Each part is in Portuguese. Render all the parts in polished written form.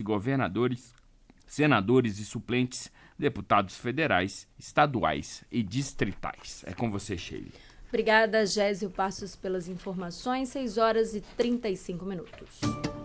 governadores, senadores e suplentes, deputados federais, estaduais e distritais. É com você, Sheila. Obrigada, Gésio Passos, pelas informações. 6 horas e 35 minutos.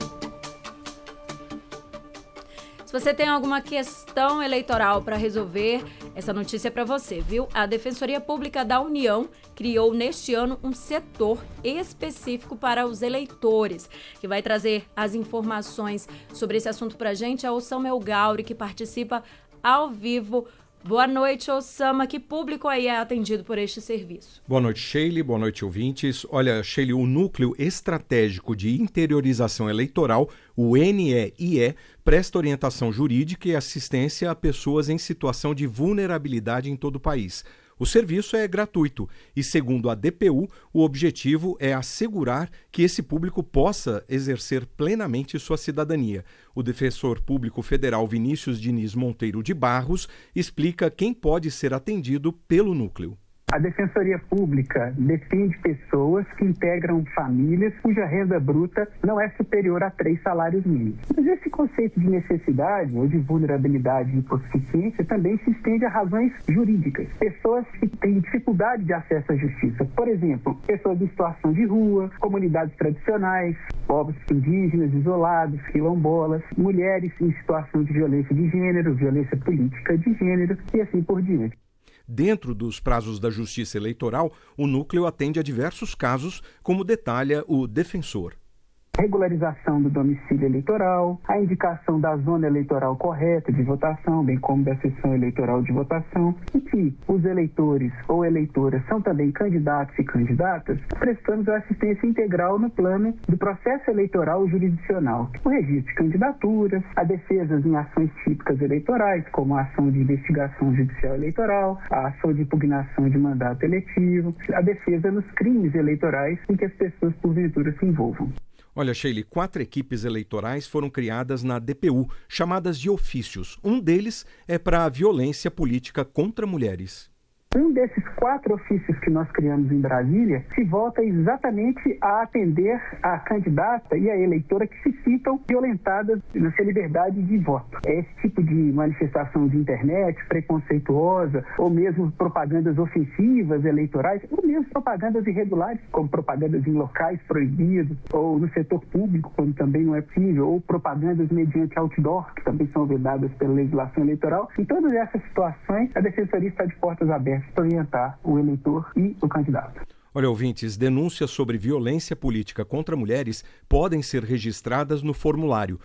Se você tem alguma questão eleitoral para resolver, essa notícia é para você, viu? A Defensoria Pública da União criou neste ano um setor específico para os eleitores, que vai trazer as informações sobre esse assunto para a gente. É o Samuel Gauri, que participa ao vivo. Boa noite, Osama. Que público aí é atendido por este serviço? Boa noite, Sheila. Boa noite, ouvintes. Olha, Sheila, o Núcleo Estratégico de Interiorização Eleitoral, o NEIE, presta orientação jurídica e assistência a pessoas em situação de vulnerabilidade em todo o país. O serviço é gratuito e, segundo a DPU, o objetivo é assegurar que esse público possa exercer plenamente sua cidadania. O defensor público federal Vinícius Diniz Monteiro de Barros explica quem pode ser atendido pelo núcleo. A Defensoria Pública defende pessoas que integram famílias cuja renda bruta não é superior a 3 salários mínimos. Mas esse conceito de necessidade ou de vulnerabilidade e hipossuficiência também se estende a razões jurídicas. Pessoas que têm dificuldade de acesso à justiça. Por exemplo, pessoas em situação de rua, comunidades tradicionais, povos indígenas isolados, quilombolas, mulheres em situação de violência de gênero, violência política de gênero e assim por diante. Dentro dos prazos da Justiça Eleitoral, o núcleo atende a diversos casos, como detalha o defensor. Regularização do domicílio eleitoral, a indicação da zona eleitoral correta de votação, bem como da sessão eleitoral de votação, e que os eleitores ou eleitoras são também candidatos e candidatas, prestamos assistência integral no plano do processo eleitoral jurisdicional, o registro de candidaturas, a defesa em ações típicas eleitorais, como a ação de investigação judicial eleitoral, a ação de impugnação de mandato eletivo, a defesa nos crimes eleitorais em que as pessoas porventura se envolvam. Olha, Sheila, 4 equipes eleitorais foram criadas na DPU, chamadas de ofícios. Um deles é para a violência política contra mulheres. Um desses 4 ofícios que nós criamos em Brasília se volta exatamente a atender a candidata e a eleitora que se sintam violentadas na sua liberdade de voto. Esse tipo de manifestação de internet preconceituosa, ou mesmo propagandas ofensivas eleitorais, ou mesmo propagandas irregulares, como propagandas em locais proibidos, ou no setor público, quando também não é possível, ou propagandas mediante outdoor, que também são vedadas pela legislação eleitoral. Em todas essas situações, a Defensoria está de portas abertas para orientar o eleitor e o candidato. Olha, ouvintes, denúncias sobre violência política contra mulheres podem ser registradas no formulário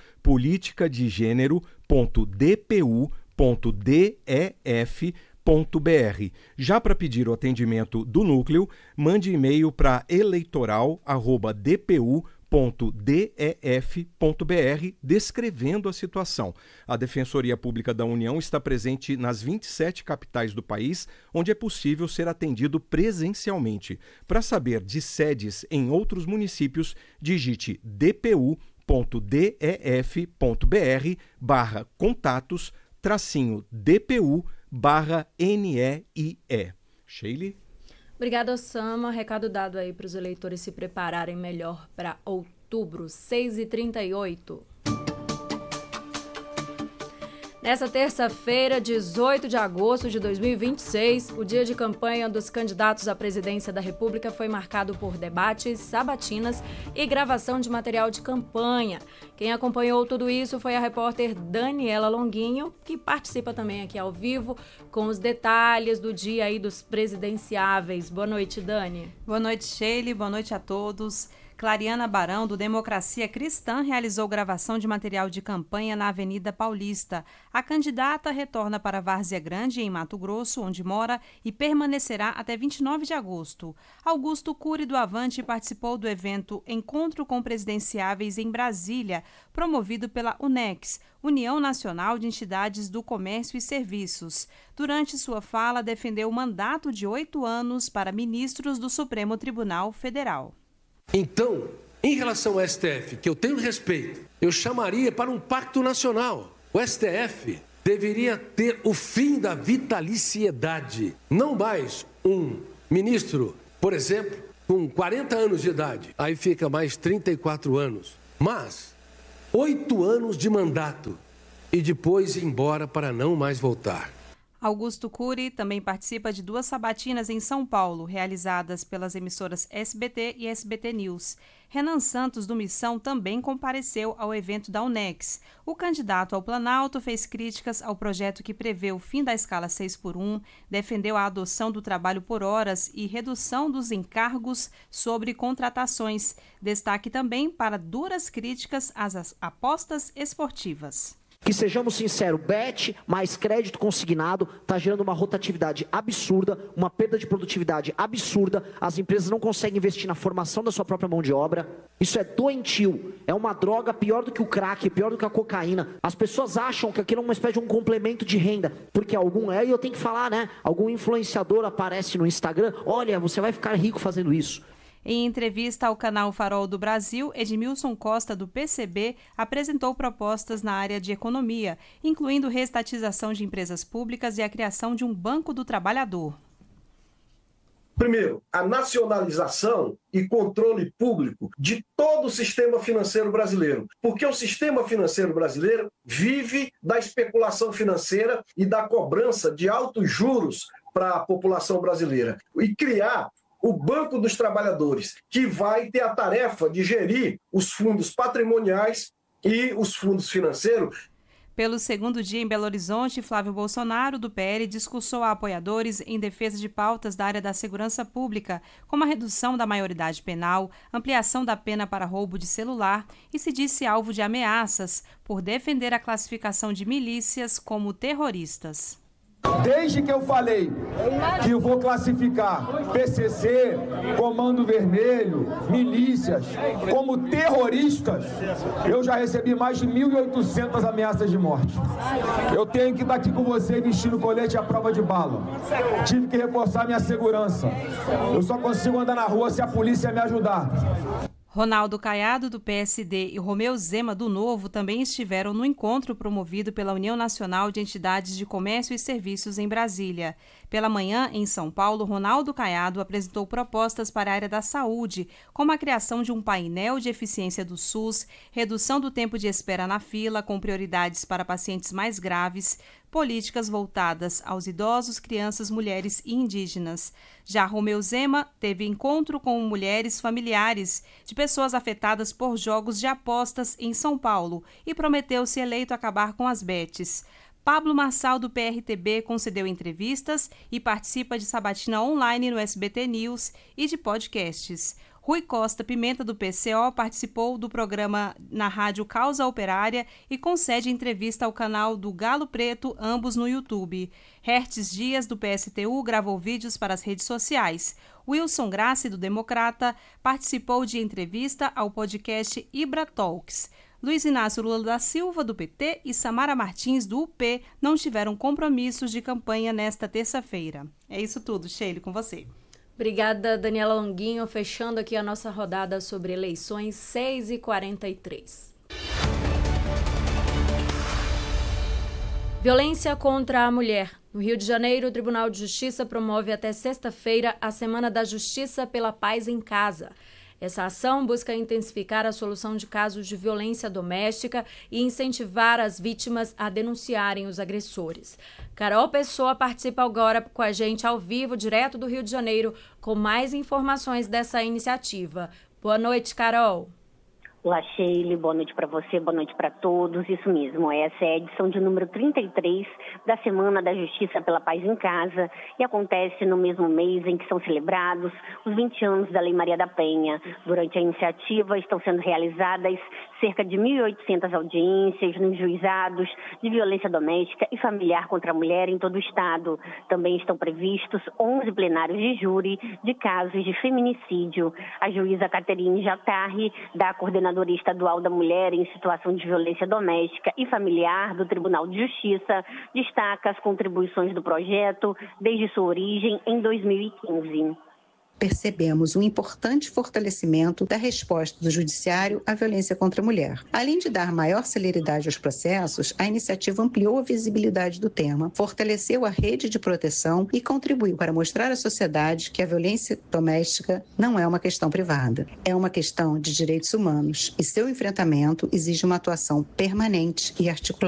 politicadegênero.dpu.def.br. Já para pedir o atendimento do núcleo, mande e-mail para eleitoral@dpu.def.br descrevendo a situação. A Defensoria Pública da União está presente nas 27 capitais do país, onde é possível ser atendido presencialmente. Para saber de sedes em outros municípios, digite dpu.def.br/contatos-dpu/NEIE. Sheila? Obrigada, Osama. Recado dado aí para os eleitores se prepararem melhor para outubro, 6h38. Nessa terça-feira, 18 de agosto de 2026, o dia de campanha dos candidatos à presidência da República foi marcado por debates, sabatinas e gravação de material de campanha. Quem acompanhou tudo isso foi a repórter Daniela Longuinho, que participa também aqui ao vivo com os detalhes do dia aí dos presidenciáveis. Boa noite, Dani. Boa noite, Sheila. Boa noite a todos. Clariana Barão, do Democracia Cristã, realizou gravação de material de campanha na Avenida Paulista. A candidata retorna para Várzea Grande, em Mato Grosso, onde mora, e permanecerá até 29 de agosto. Augusto Cury, do Avante, participou do evento Encontro com Presidenciáveis em Brasília, promovido pela UNEX, União Nacional de Entidades do Comércio e Serviços. Durante sua fala, defendeu o mandato de 8 anos para ministros do Supremo Tribunal Federal. Então, em relação ao STF, que eu tenho respeito, eu chamaria para um pacto nacional. O STF deveria ter o fim da vitaliciedade. Não mais um ministro, por exemplo, com 40 anos de idade. Aí fica mais 34 anos. Mas 8 anos de mandato e depois ir embora para não mais voltar. Augusto Cury também participa de 2 sabatinas em São Paulo, realizadas pelas emissoras SBT e SBT News. Renan Santos, do Missão, também compareceu ao evento da UNEX. O candidato ao Planalto fez críticas ao projeto que prevê o fim da escala 6x1, defendeu a adoção do trabalho por horas e redução dos encargos sobre contratações. Destaque também para duras críticas às apostas esportivas. Que sejamos sinceros, bet mais crédito consignado está gerando uma rotatividade absurda, uma perda de produtividade absurda. As empresas não conseguem investir na formação da sua própria mão de obra. Isso é doentio, é uma droga pior do que o crack, pior do que a cocaína. As pessoas acham que aquilo é uma espécie de um complemento de renda, porque e eu tenho que falar, né? Algum influenciador aparece no Instagram, olha, você vai ficar rico fazendo isso. Em entrevista ao canal Farol do Brasil, Edmilson Costa, do PCB, apresentou propostas na área de economia, incluindo reestatização de empresas públicas e a criação de um Banco do Trabalhador. Primeiro, a nacionalização e controle público de todo o sistema financeiro brasileiro, porque o sistema financeiro brasileiro vive da especulação financeira e da cobrança de altos juros para a população brasileira. E criar o Banco dos Trabalhadores, que vai ter a tarefa de gerir os fundos patrimoniais e os fundos financeiros. Pelo segundo dia em Belo Horizonte, Flávio Bolsonaro, do PL, discursou a apoiadores em defesa de pautas da área da segurança pública, como a redução da maioridade penal, ampliação da pena para roubo de celular, e se disse alvo de ameaças por defender a classificação de milícias como terroristas. Desde que eu falei que eu vou classificar PCC, Comando Vermelho, milícias como terroristas, eu já recebi mais de 1.800 ameaças de morte. Eu tenho que estar aqui com você vestindo colete à prova de bala. Tive que reforçar minha segurança. Eu só consigo andar na rua se a polícia me ajudar. Ronaldo Caiado, do PSD, e Romeu Zema, do Novo, também estiveram no encontro promovido pela União Nacional de Entidades de Comércio e Serviços em Brasília. Pela manhã, em São Paulo, Ronaldo Caiado apresentou propostas para a área da saúde, como a criação de um painel de eficiência do SUS, redução do tempo de espera na fila, com prioridades para pacientes mais graves, políticas voltadas aos idosos, crianças, mulheres e indígenas. Já Romeu Zema teve encontro com mulheres familiares de pessoas afetadas por jogos de apostas em São Paulo e prometeu, se eleito, acabar com as betes. Pablo Marçal, do PRTB, concedeu entrevistas e participa de sabatina online no SBT News e de podcasts. Rui Costa Pimenta, do PCO, participou do programa na rádio Causa Operária e concede entrevista ao canal do Galo Preto, ambos no YouTube. Hertz Dias, do PSTU, gravou vídeos para as redes sociais. Wilson Grassi, do Democrata, participou de entrevista ao podcast Ibra Talks. Luiz Inácio Lula da Silva, do PT, e Samara Martins, do UP, não tiveram compromissos de campanha nesta terça-feira. É isso tudo, Sheila, com você. Obrigada, Daniela Longuinho, fechando aqui a nossa rodada sobre eleições, 6h43. Violência contra a mulher. No Rio de Janeiro, o Tribunal de Justiça promove até sexta-feira a Semana da Justiça pela Paz em Casa. Essa ação busca intensificar a solução de casos de violência doméstica e incentivar as vítimas a denunciarem os agressores. Carol Pessoa participa agora com a gente ao vivo, direto do Rio de Janeiro, com mais informações dessa iniciativa. Boa noite, Carol. Olá, Sheila, boa noite para você, boa noite para todos. Isso mesmo, essa é a edição de número 33 da Semana da Justiça pela Paz em Casa e acontece no mesmo mês em que são celebrados os 20 anos da Lei Maria da Penha. Durante a iniciativa estão sendo realizadas cerca de 1.800 audiências nos juizados de violência doméstica e familiar contra a mulher em todo o estado. Também estão previstos 11 plenários de júri de casos de feminicídio. A juíza Caterine Jatarri, da Coordenadoria Estadual da Mulher em Situação de Violência Doméstica e Familiar do Tribunal de Justiça, destaca as contribuições do projeto desde sua origem em 2015. percebemos um importante fortalecimento da resposta do Judiciário à violência contra a mulher. Além de dar maior celeridade aos processos, a iniciativa ampliou a visibilidade do tema, fortaleceu a rede de proteção e contribuiu para mostrar à sociedade que a violência doméstica não é uma questão privada. É uma questão de direitos humanos e seu enfrentamento exige uma atuação permanente e articulada.